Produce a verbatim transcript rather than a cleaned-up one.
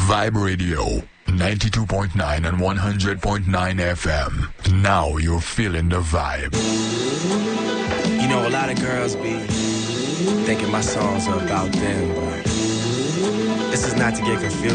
Vibe Radio, ninety-two point nine and one hundred point nine F M. Now you're feeling the vibe. You know, a lot of girls be thinking my songs are about them, but this is not to get confused.